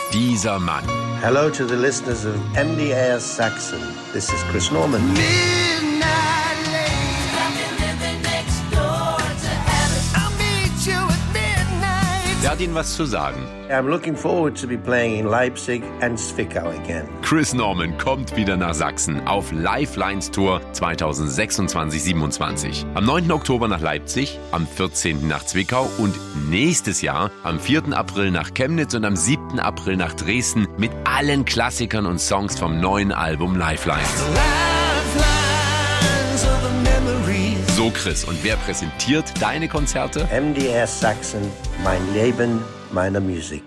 dieser Mann. Hello to the listeners of MDR Saxon. This is Chris Norman. Der hat Ihnen was zu sagen. I'm looking forward to be playing in Leipzig and Zwickau again. Chris Norman kommt wieder nach Sachsen auf Lifelines Tour 2026-27. Am 9. Oktober nach Leipzig, am 14. nach Zwickau und nächstes Jahr am 4. April nach Chemnitz und am 7. April nach Dresden mit allen Klassikern und Songs vom neuen Album Lifelines. So Chris, und wer präsentiert deine Konzerte? MDR Saxon, mein Leben, meine Musik.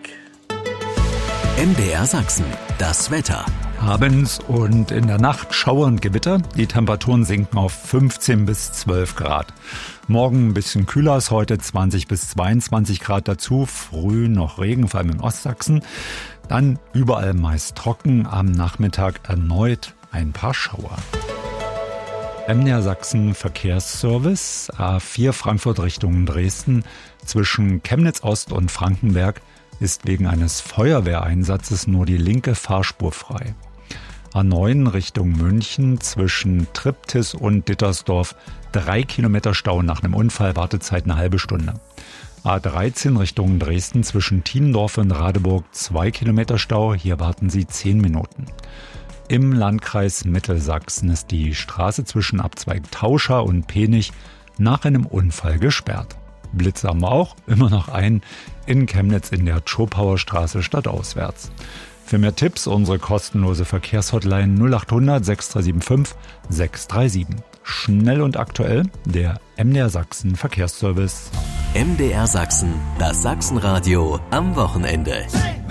MDR Sachsen, das Wetter. Abends und in der Nacht Schauer und Gewitter. Die Temperaturen sinken auf 15 bis 12 Grad. Morgen ein bisschen kühler als heute, 20 bis 22 Grad dazu. Früh noch Regen, vor allem in Ostsachsen. Dann überall meist trocken. Am Nachmittag erneut ein paar Schauer. MDR Sachsen Verkehrsservice, A4 Frankfurt Richtung Dresden. Zwischen Chemnitz Ost und Frankenberg ist wegen eines Feuerwehreinsatzes nur die linke Fahrspur frei. A9 Richtung München zwischen Triptis und Dittersdorf 3 Kilometer Stau nach einem Unfall, Wartezeit eine halbe Stunde. A13 Richtung Dresden zwischen Tiendorf und Radeburg 2 Kilometer Stau, hier warten Sie 10 Minuten. Im Landkreis Mittelsachsen ist die Straße zwischen Abzweig Tauscha und Penich nach einem Unfall gesperrt. Blitze haben wir auch, immer noch einen in Chemnitz in der Tschopauer Straße stadtauswärts. Für mehr Tipps unsere kostenlose Verkehrshotline 0800 6375 637. Schnell und aktuell der MDR Sachsen Verkehrsservice. MDR Sachsen, das Sachsenradio am Wochenende.